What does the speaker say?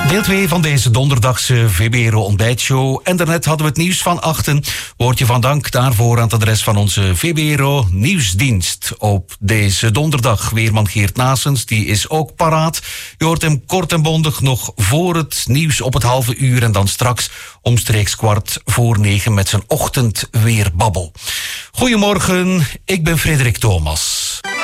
Deel 2 van deze donderdagse VBRO ontbijtshow. En daarnet hadden we het nieuws van 8. Woordje van dank daarvoor aan het adres van onze VBRO nieuwsdienst. Op deze donderdag weerman Geert Nasens, die is ook paraat. Je hoort hem kort en bondig nog voor het nieuws op het halve uur. En dan straks omstreeks 8:45 met zijn ochtendweerbabbel. Goedemorgen, ik ben Frederik Thomas.